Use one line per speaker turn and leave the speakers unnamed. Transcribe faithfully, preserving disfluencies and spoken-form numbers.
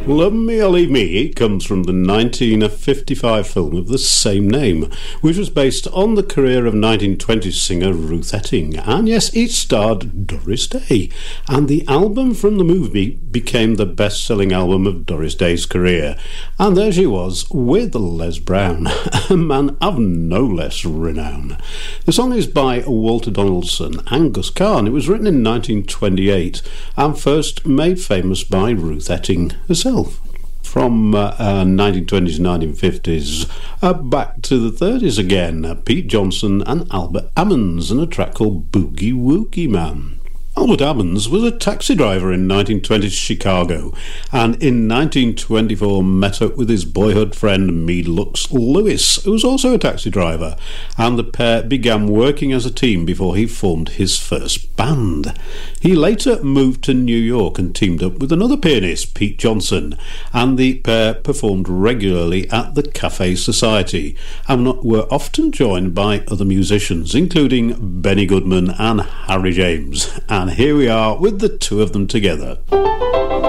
Love Me or Leave Me, it comes from the nineteen fifty-five film of the same name, which was based on the career of nineteen twenties singer Ruth Etting, and yes, it starred Doris Day, and the album from the movie became the best-selling album of Doris Day's career, and there she was with Les Brown, a man of no less renown. The song is by Walter Donaldson and Gus Kahn. It was written in nineteen twenty-eight and first made famous by Ruth Etting herself. From uh, uh, nineteen twenties, nineteen fifties, uh, back to the thirties again, uh, Pete Johnson and Albert Ammons and a track called Boogie Woogie Man. Albert Ammons was a taxi driver in nineteen twenties Chicago, and in nineteen twenty-four met up with his boyhood friend Meade Lux Lewis, who was also a taxi driver, and the pair began working as a team before he formed his first band. He later moved to New York and teamed up with another pianist, Pete Johnson, and the pair performed regularly at the Cafe Society, and were often joined by other musicians, including Benny Goodman and Harry James. And And here we are with the two of them together.